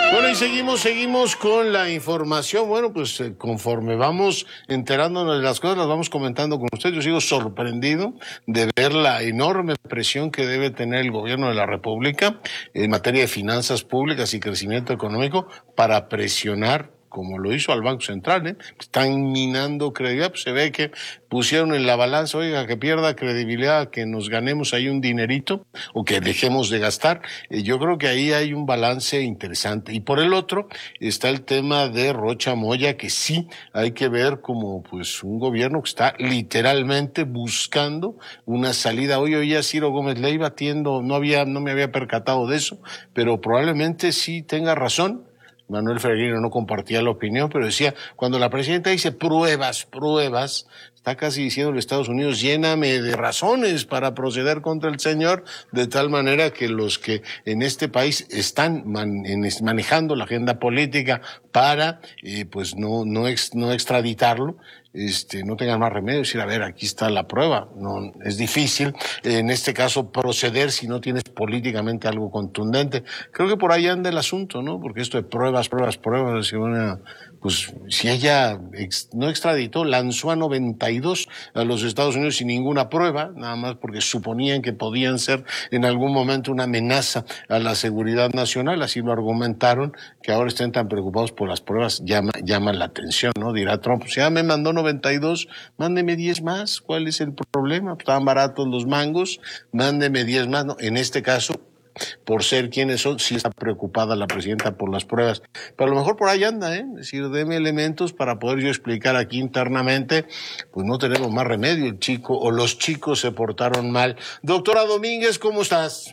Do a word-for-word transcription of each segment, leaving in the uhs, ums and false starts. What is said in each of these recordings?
Bueno, y seguimos, seguimos con la información. Bueno, pues eh, conforme vamos enterándonos de las cosas, las vamos comentando con ustedes. Yo sigo sorprendido de ver la enorme presión que debe tener el gobierno de la República en materia de finanzas públicas y crecimiento económico para presionar, como lo hizo al Banco Central, ¿eh? Están minando credibilidad, pues se ve que pusieron en la balanza, oiga, que pierda credibilidad, que nos ganemos ahí un dinerito, o que dejemos de gastar. Eh, yo creo que ahí hay un balance interesante. Y por el otro, está el tema de Rocha Moya, que sí hay que ver como pues un gobierno que está literalmente buscando una salida. Hoy oía a Ciro Gómez Leiva atiendo, no había, no me había percatado de eso, pero probablemente sí tenga razón. Manuel Ferreira no compartía la opinión, pero decía, cuando la presidenta dice pruebas, pruebas, está casi diciendo a Estados Unidos, lléname de razones para proceder contra el señor, de tal manera que los que en este país están man, en, manejando la agenda política para, eh, pues no, no, ex, no extraditarlo, este, no tengan más remedio, decir, a ver, aquí está la prueba. No, es difícil, en este caso, proceder si no tienes políticamente algo contundente. Creo que por ahí anda el asunto, ¿no? Porque esto de pruebas, pruebas, pruebas, una, pues si ella ex, no extraditó, lanzó a noventa y dos a los Estados Unidos sin ninguna prueba, nada más porque suponían que podían ser en algún momento una amenaza a la seguridad nacional, así lo argumentaron, que ahora estén tan preocupados por las pruebas, llama, llama la atención, ¿no? Dirá Trump, pues ya me mandó noventa y dos, mándeme diez más, ¿cuál es el problema? Pues estaban baratos los mangos, mándeme diez más, ¿no? En este caso, por ser quienes son, sí está preocupada la presidenta por las pruebas, pero a lo mejor por ahí anda, ¿eh? Es decir, deme elementos para poder yo explicar aquí internamente, pues no tenemos más remedio, el chico o los chicos se portaron mal. Doctora Domínguez, ¿cómo estás?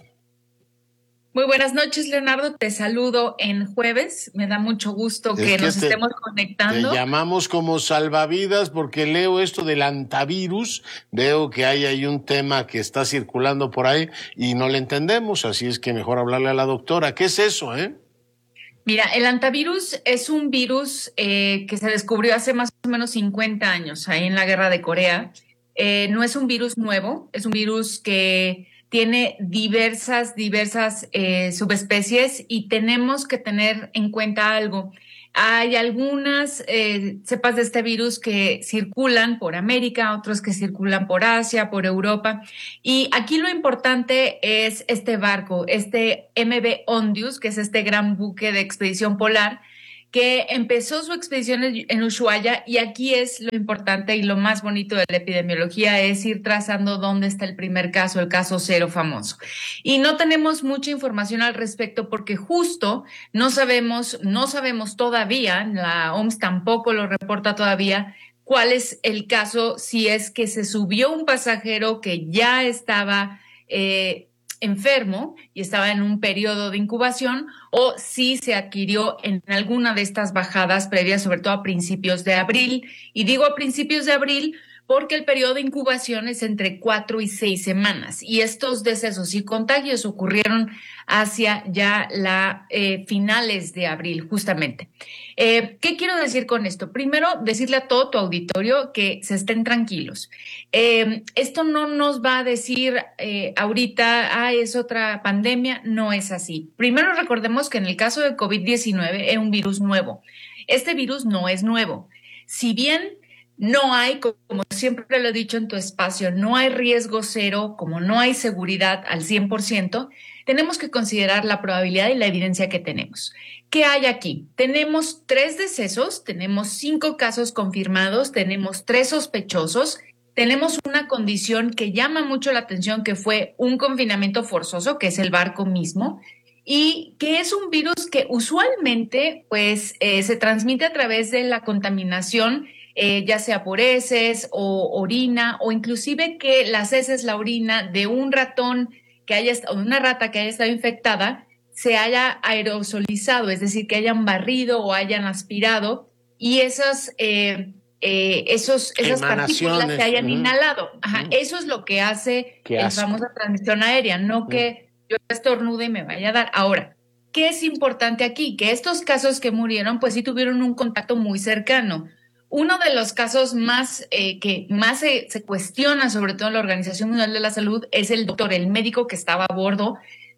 Muy buenas noches, Leonardo. Te saludo en jueves. Me da mucho gusto que, que nos te, estemos conectando. Te llamamos como salvavidas porque leo esto del antivirus. Veo que hay ahí un tema que está circulando por ahí y no le entendemos. Así es que mejor hablarle a la doctora. ¿Qué es eso, eh? Mira, el antivirus es un virus eh, que se descubrió hace más o menos cincuenta años, ahí en la Guerra de Corea. Eh, no es un virus nuevo, es un virus que tiene diversas, diversas eh, subespecies y tenemos que tener en cuenta algo. Hay algunas eh, cepas de este virus que circulan por América, otros que circulan por Asia, por Europa. Y aquí lo importante es este barco, este M V Ondius, que es este gran buque de expedición polar, que empezó su expedición en Ushuaia, y aquí es lo importante y lo más bonito de la epidemiología, es ir trazando dónde está el primer caso, el caso cero famoso. Y no tenemos mucha información al respecto porque justo no sabemos, no sabemos todavía, la O M S tampoco lo reporta todavía, cuál es el caso, si es que se subió un pasajero que ya estaba eh, enfermo y estaba en un periodo de incubación, o si se adquirió en alguna de estas bajadas previas, sobre todo a principios de abril. Y digo a principios de abril porque el periodo de incubación es entre cuatro y seis semanas. Y estos decesos y contagios ocurrieron hacia ya la eh, finales de abril, justamente. Eh, ¿Qué quiero decir con esto? Primero, decirle a todo tu auditorio que se estén tranquilos. Eh, esto no nos va a decir eh, ahorita, ah, es otra pandemia. No es así. Primero, recordemos que en el caso de COVID diecinueve es un virus nuevo. Este virus no es nuevo. Si bien no hay, como siempre lo he dicho en tu espacio, no hay riesgo cero, como no hay seguridad al cien por ciento, tenemos que considerar la probabilidad y la evidencia que tenemos. ¿Qué hay aquí? Tenemos tres decesos, tenemos cinco casos confirmados, tenemos tres sospechosos, tenemos una condición que llama mucho la atención, que fue un confinamiento forzoso, que es el barco mismo, y que es un virus que usualmente pues, eh, se transmite a través de la contaminación, Eh, ya sea por heces o orina, o inclusive que las heces, la orina de un ratón que haya, o de una rata que haya estado infectada, se haya aerosolizado, es decir, que hayan barrido o hayan aspirado, y esas, eh, eh, esos, esas partículas se hayan uh-huh. inhalado. Ajá, uh-huh. Eso es lo que hace la famosa transmisión aérea, no uh-huh. que yo estornude y me vaya a dar. Ahora, ¿qué es importante aquí? Que estos casos que murieron, pues sí tuvieron un contacto muy cercano. Uno de los casos más eh, que más se, se cuestiona, sobre todo en la Organización Mundial de la Salud, es el doctor, el médico que estaba a bordo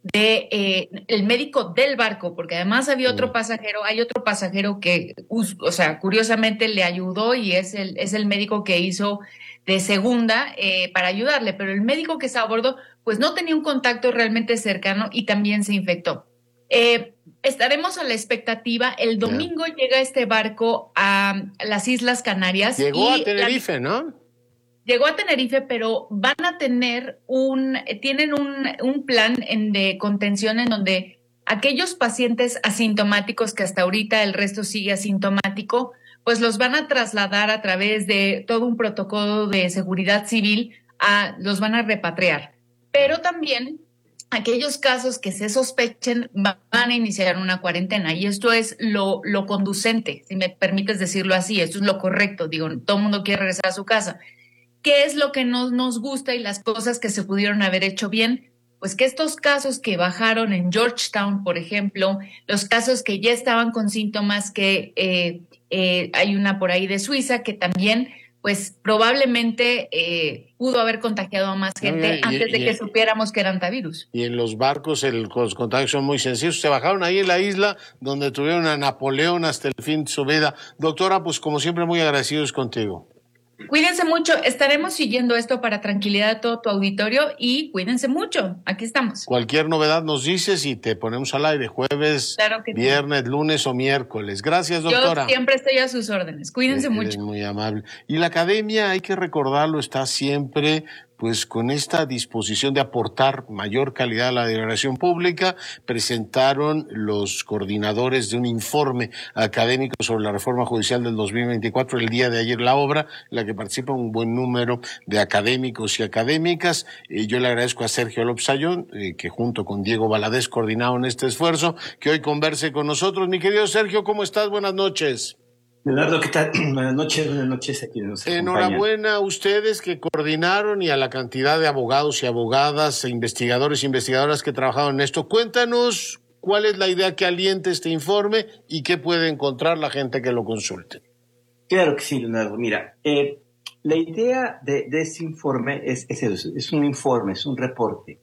de eh, el médico del barco, porque además había otro pasajero, hay otro pasajero que, o sea, curiosamente le ayudó y es el, es el médico que hizo de segunda eh, para ayudarle, pero el médico que estaba a bordo, pues no tenía un contacto realmente cercano y también se infectó. Eh, estaremos a la expectativa. El domingo yeah. llega este barco a las Islas Canarias. Llegó y a Tenerife, la, ¿no? Llegó a Tenerife, pero van a tener un, tienen un, un plan en, de contención en donde aquellos pacientes asintomáticos que hasta ahorita el resto sigue asintomático, pues los van a trasladar a través de todo un protocolo de seguridad civil, a, los van a repatriar. Pero también aquellos casos que se sospechen van a iniciar una cuarentena y esto es lo, lo conducente, si me permites decirlo así, esto es lo correcto, digo, todo el mundo quiere regresar a su casa. ¿Qué es lo que no nos gusta y las cosas que se pudieron haber hecho bien? Pues que estos casos que bajaron en Georgetown, por ejemplo, los casos que ya estaban con síntomas, que eh, eh, hay una por ahí de Suiza que también, pues probablemente eh, pudo haber contagiado a más gente no, y, antes de y, que y, supiéramos que era antivirus. Y en los barcos el, los contagios son muy sencillos. Se bajaron ahí en la isla donde tuvieron a Napoleón hasta el fin de su vida. Doctora, pues como siempre muy agradecidos contigo. Cuídense mucho, estaremos siguiendo esto para tranquilidad de todo tu auditorio y cuídense mucho, aquí estamos. Cualquier novedad nos dices y te ponemos al aire jueves, claro que viernes, sí. lunes o miércoles. Gracias, doctora. Yo siempre estoy a sus órdenes, cuídense eh, mucho. Eres muy amable. Y la academia, hay que recordarlo, está siempre pues con esta disposición de aportar mayor calidad a la deliberación pública. Presentaron los coordinadores de un informe académico sobre la reforma judicial del dos mil veinticuatro el día de ayer, la obra, en la que participa un buen número de académicos y académicas. Eh, yo le agradezco a Sergio López Ayllón, eh, que junto con Diego Valadez coordinaron este esfuerzo, que hoy converse con nosotros. Mi querido Sergio, ¿cómo estás? Buenas noches. Leonardo, ¿qué tal? Buenas noches, buenas noches a quienes nos acompañan. Enhorabuena a ustedes que coordinaron y a la cantidad de abogados y abogadas, e investigadores e investigadoras que trabajaron en esto. Cuéntanos cuál es la idea que alienta este informe y qué puede encontrar la gente que lo consulte. Claro que sí, Leonardo. Mira, eh, la idea de, de este informe es, es, eso, es un informe, es un reporte.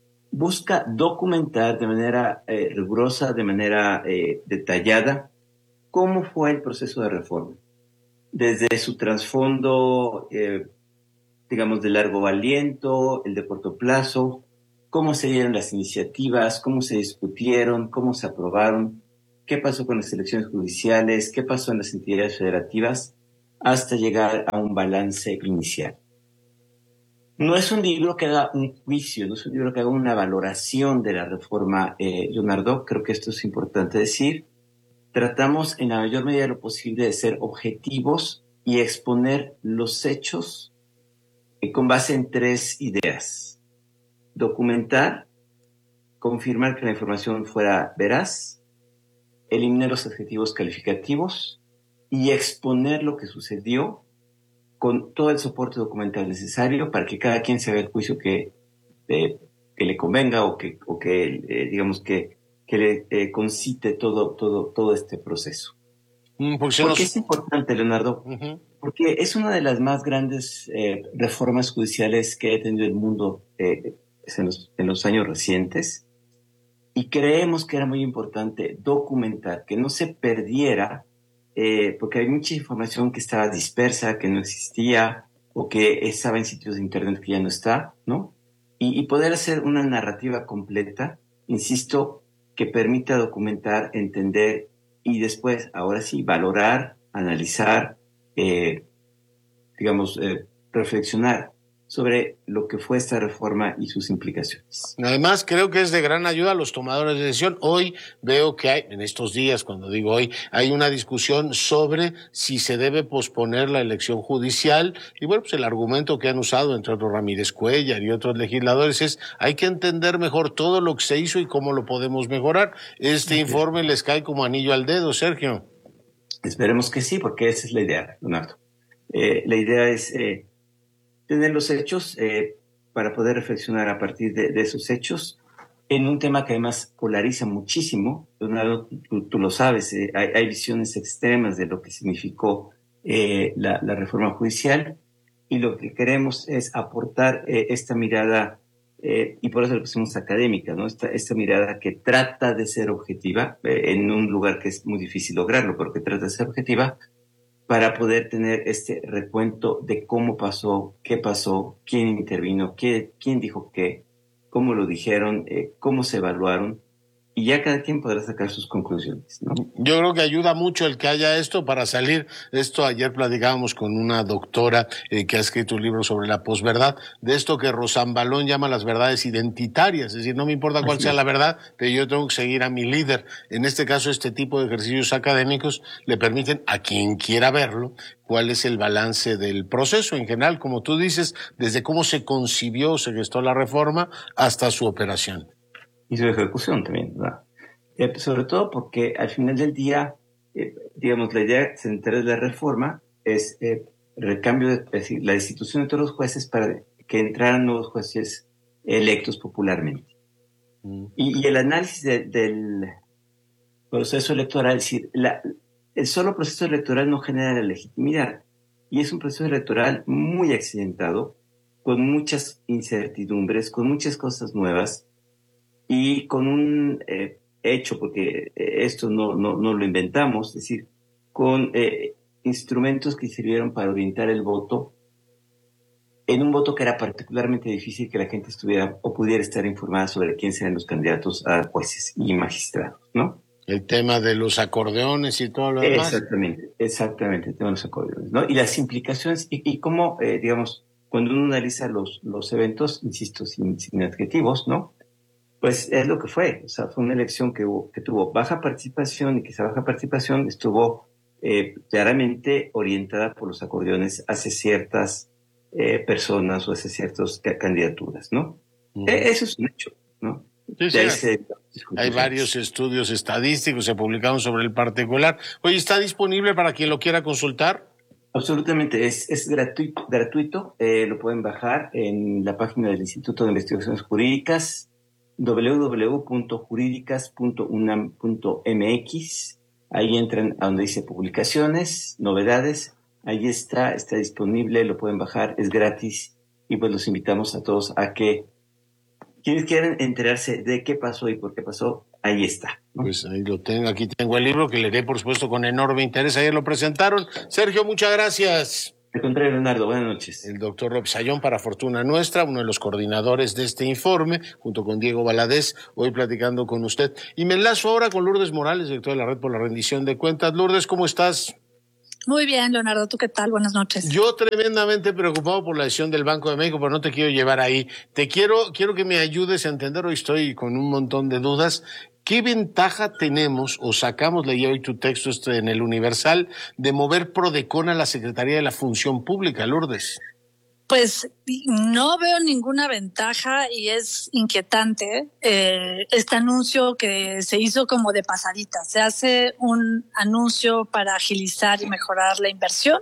Busca documentar de manera eh, rigurosa, de manera eh, detallada, cómo fue el proceso de reforma, desde su trasfondo, eh, digamos, de largo aliento, el de corto plazo, cómo se dieron las iniciativas, cómo se discutieron, cómo se aprobaron, qué pasó con las elecciones judiciales, qué pasó en las entidades federativas, hasta llegar a un balance inicial. No es un libro que haga un juicio, no es un libro que haga una valoración de la reforma, eh, Leonardo, creo que esto es importante decir. Tratamos en la mayor medida de lo posible de ser objetivos y exponer los hechos con base en tres ideas. Documentar, confirmar que la información fuera veraz, eliminar los adjetivos calificativos y exponer lo que sucedió con todo el soporte documental necesario para que cada quien se haga el juicio que, eh, que le convenga o que, o que eh, digamos que que le eh, concite todo, todo, todo este proceso. Mm, ¿Por qué nos... es importante, Leonardo? Uh-huh. Porque es una de las más grandes eh, reformas judiciales que ha tenido el mundo eh, en, los, en los años recientes, y creemos que era muy importante documentar, que no se perdiera, eh, porque hay mucha información que estaba dispersa, que no existía, o que estaba en sitios de internet que ya no está, ¿no? Y, y poder hacer una narrativa completa, insisto, que permita documentar, entender y después, ahora sí, valorar, analizar, eh, digamos, eh, reflexionar sobre lo que fue esta reforma y sus implicaciones. Además, creo que es de gran ayuda a los tomadores de decisión. Hoy veo que hay, en estos días, cuando digo hoy, hay una discusión sobre si se debe posponer la elección judicial. Y bueno, pues el argumento que han usado, entre otros Ramírez Cuéllar y otros legisladores, es hay que entender mejor todo lo que se hizo y cómo lo podemos mejorar. Este okay. informe les cae como anillo al dedo, Sergio. Esperemos que sí, porque esa es la idea, Leonardo. Eh, la idea es... Eh, tener los hechos eh, para poder reflexionar a partir de, de esos hechos en un tema que además polariza muchísimo. Leonardo, tú, tú lo sabes, eh, hay, hay visiones extremas de lo que significó eh, la, la reforma judicial, y lo que queremos es aportar eh, esta mirada eh, y por eso le pusimos académica, ¿no? Esta, esta mirada que trata de ser objetiva, eh, en un lugar que es muy difícil lograrlo, pero que trata de ser objetiva, para poder tener este recuento de cómo pasó, qué pasó, quién intervino, qué, quién dijo qué, cómo lo dijeron, eh, cómo se evaluaron, y ya cada quien podrá sacar sus conclusiones, ¿no? Yo creo que ayuda mucho el que haya esto para salir. Esto ayer platicábamos con una doctora eh, que ha escrito un libro sobre la posverdad, de esto que Rosambalón llama las verdades identitarias, es decir, no me importa cuál sea la verdad, pero yo tengo que seguir a mi líder. En este caso, este tipo de ejercicios académicos le permiten a quien quiera verlo cuál es el balance del proceso en general, como tú dices, desde cómo se concibió, se gestó la reforma hasta su operación. Y su ejecución también, ¿verdad? Eh, sobre todo porque al final del día, eh, digamos, la idea central de la reforma es eh, el recambio, de, es decir, la destitución de todos los jueces para que entraran nuevos jueces electos popularmente. Mm. Y, y el análisis de, del proceso electoral, es decir, la, el solo proceso electoral no genera la legitimidad, y es un proceso electoral muy accidentado, con muchas incertidumbres, con muchas cosas nuevas, y con un eh, hecho, porque eh, esto no, no, no lo inventamos, es decir, con eh, instrumentos que sirvieron para orientar el voto en un voto que era particularmente difícil que la gente estuviera o pudiera estar informada sobre quién serían los candidatos a jueces y magistrados, ¿no? El tema de los acordeones y todo lo demás. Exactamente, exactamente, el tema de los acordeones, ¿no? Y las implicaciones, y, y cómo, eh, digamos, cuando uno analiza los, los eventos, insisto, sin, sin adjetivos, ¿no? Pues es lo que fue, o sea, fue una elección que, hubo, que tuvo baja participación, y que esa baja participación estuvo eh, claramente orientada por los acordeones hacia ciertas eh, personas o hacia ciertas ca- candidaturas, ¿no? Mm. Eh, eso es un hecho, ¿no? Sí, sí, ahí se, hay varios estudios estadísticos, se publicaron sobre el particular. Oye, ¿está disponible para quien lo quiera consultar? Absolutamente, es, es gratuito, gratuito. Eh, lo pueden bajar en la página del Instituto de Investigaciones Jurídicas, doble u doble u doble u punto jurídicas punto unam punto m x. Ahí entran a donde dice publicaciones, novedades. Ahí está, está disponible, lo pueden bajar, es gratis. Y pues los invitamos a todos a que quienes quieran enterarse de qué pasó y por qué pasó, ahí está, ¿no? Pues ahí lo tengo, aquí tengo el libro que leeré, por supuesto, con enorme interés. Ayer lo presentaron. Sergio, muchas gracias. Al contrario, Leonardo, buenas noches. El doctor López Ayón, para fortuna nuestra, uno de los coordinadores de este informe, junto con Diego Valadez, hoy platicando con usted. Y me enlazo ahora con Lourdes Morales, directora de la Red por la Rendición de Cuentas. Lourdes, ¿cómo estás? Muy bien, Leonardo, ¿tú qué tal? Buenas noches. Yo tremendamente preocupado por la decisión del Banco de México, pero no te quiero llevar ahí. Te quiero, quiero que me ayudes a entender, hoy estoy con un montón de dudas. ¿Qué ventaja tenemos, o sacamos, leí hoy tu texto este en el Universal, de mover Prodecon a la Secretaría de la Función Pública, Lourdes? Pues no veo ninguna ventaja y es inquietante eh, este anuncio que se hizo como de pasadita. Se hace un anuncio para agilizar y mejorar la inversión.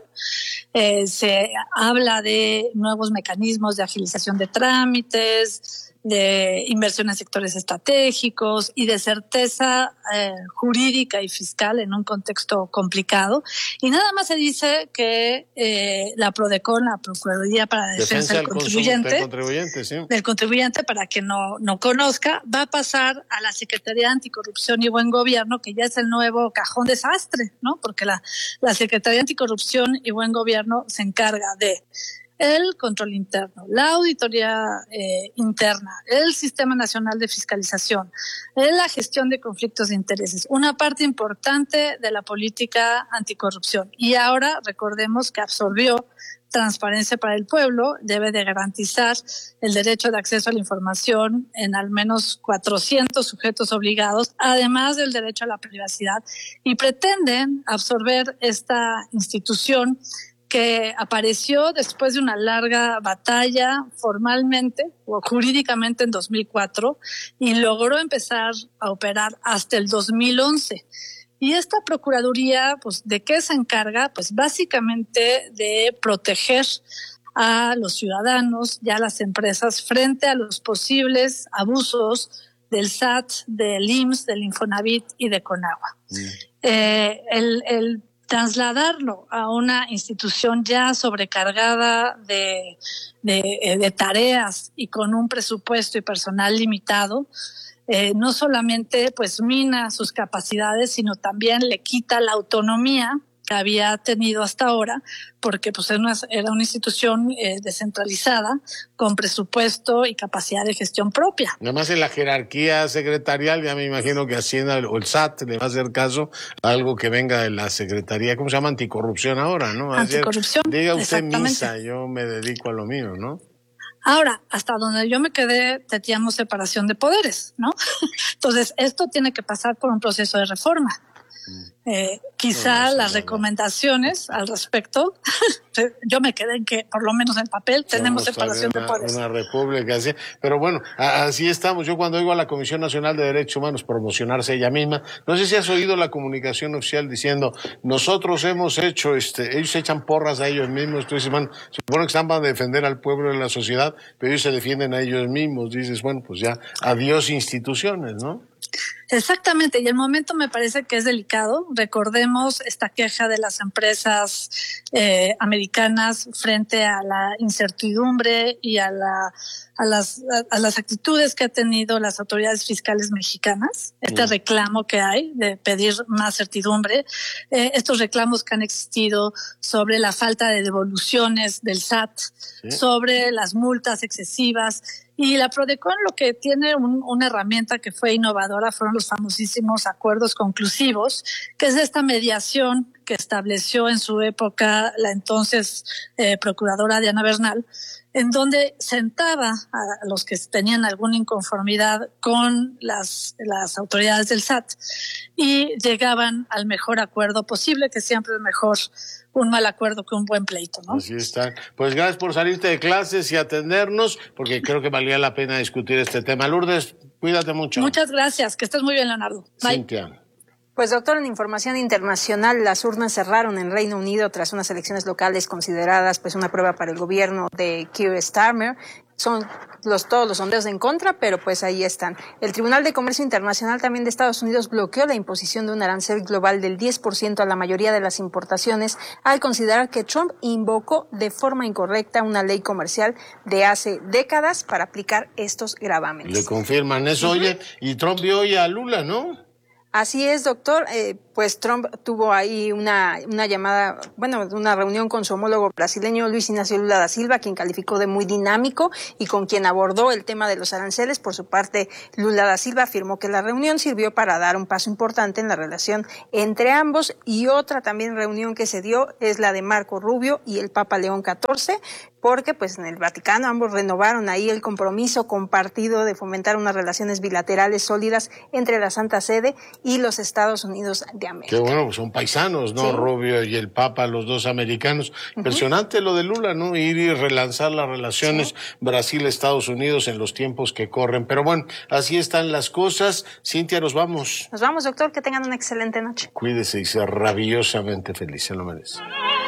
Eh, se habla de nuevos mecanismos de agilización de trámites, de inversión en sectores estratégicos y de certeza eh, jurídica y fiscal en un contexto complicado. Y nada más se dice que eh, la Prodecon, la Procuraduría para la Defensa, Defensa del Contribuyente, del contribuyente, sí. del contribuyente, para que no, no conozca, va a pasar a la Secretaría de Anticorrupción y Buen Gobierno, que ya es el nuevo cajón desastre, ¿no? Porque la, la Secretaría de Anticorrupción y Buen Gobierno se encarga de el control interno, la auditoría eh, interna, el Sistema Nacional de Fiscalización, la gestión de conflictos de intereses, una parte importante de la política anticorrupción. Y ahora recordemos que absorbió Transparencia para el Pueblo, debe de garantizar el derecho de acceso a la información en al menos cuatrocientos sujetos obligados, además del derecho a la privacidad, y pretenden absorber esta institución que apareció después de una larga batalla formalmente o jurídicamente en dos mil cuatro y logró empezar a operar hasta el dos mil once. Y esta Procuraduría, pues, ¿de qué se encarga? Pues básicamente de proteger a los ciudadanos y a las empresas frente a los posibles abusos del S A T, del I M S S, del Infonavit y de Conagua. Mm. Eh, el, el trasladarlo a una institución ya sobrecargada de, de, de tareas y con un presupuesto y personal limitado, eh, no solamente pues mina sus capacidades, sino también le quita la autonomía que había tenido hasta ahora, porque pues era una, era una institución eh, descentralizada, con presupuesto y capacidad de gestión propia. Además, en la jerarquía secretarial, ya me imagino que Hacienda o el S A T le va a hacer caso a algo que venga de la Secretaría, ¿cómo se llama? Anticorrupción ahora, ¿no? Anticorrupción, diga usted misa, yo me dedico a lo mío, ¿no? Ahora, hasta donde yo me quedé, teníamos separación de poderes, ¿no? Entonces, esto tiene que pasar por un proceso de reforma. Eh, quizá no, no, las recomendaciones al respecto, yo me quedé en que, por lo menos en papel, tenemos Somos separación una, de poderes. Una república así, pero bueno, así estamos. Yo cuando oigo a la Comisión Nacional de Derechos Humanos promocionarse ella misma, no sé si has oído la comunicación oficial diciendo, nosotros hemos hecho, este, ellos echan porras a ellos mismos. Tú dices, bueno, se supone que están para defender al pueblo y la sociedad, pero ellos se defienden a ellos mismos. Dices, bueno, pues ya, adiós instituciones, ¿no? Exactamente, y el momento me parece que es delicado. Recordemos esta queja de las empresas eh, americanas frente a la incertidumbre y a la a las a, a las actitudes que han tenido las autoridades fiscales mexicanas, este mm. reclamo que hay de pedir más certidumbre, eh, estos reclamos que han existido sobre la falta de devoluciones del S A T, ¿sí? Sobre las multas excesivas. Y la Prodecon lo que tiene un, una herramienta que fue innovadora fueron los famosísimos acuerdos conclusivos, que es esta mediación que estableció en su época la entonces eh, procuradora Diana Bernal, en donde sentaba a los que tenían alguna inconformidad con las, las autoridades del S A T y llegaban al mejor acuerdo posible, que siempre es mejor un mal acuerdo que un buen pleito, ¿no? Así está. Pues gracias por salirte de clases y atendernos, porque creo que valía la pena discutir este tema. Lourdes, cuídate mucho. Muchas gracias, que estés muy bien, Leonardo. Bye. Cintia. Pues doctor, en información internacional, las urnas cerraron en Reino Unido tras unas elecciones locales consideradas pues una prueba para el gobierno de Keir Starmer. Son los, todos los sondeos en contra, pero pues ahí están. El Tribunal de Comercio Internacional también de Estados Unidos bloqueó la imposición de un arancel global del diez por ciento a la mayoría de las importaciones al considerar que Trump invocó de forma incorrecta una ley comercial de hace décadas para aplicar estos gravámenes. Le confirman eso, uh-huh. Oye, y Trump vio hoy a Lula, ¿no? Así es, doctor. Eh, pues Trump tuvo ahí una, una llamada, bueno, una reunión con su homólogo brasileño Luis Ignacio Lula da Silva, quien calificó de muy dinámico y con quien abordó el tema de los aranceles. Por su parte, Lula da Silva afirmó que la reunión sirvió para dar un paso importante en la relación entre ambos, y otra también reunión que se dio es la de Marco Rubio y el Papa León catorce, porque pues en el Vaticano ambos renovaron ahí el compromiso compartido de fomentar unas relaciones bilaterales sólidas entre la Santa Sede y los Estados Unidos de América. Qué bueno, pues son paisanos, ¿no? Sí. Rubio y el Papa, los dos americanos. Uh-huh. Impresionante lo de Lula, ¿no? Ir y relanzar las relaciones, sí. Brasil-Estados Unidos en los tiempos que corren. Pero bueno, así están las cosas. Cintia, nos vamos. Nos vamos, doctor, que tengan una excelente noche. Cuídese y sea rabiosamente feliz, se lo merece.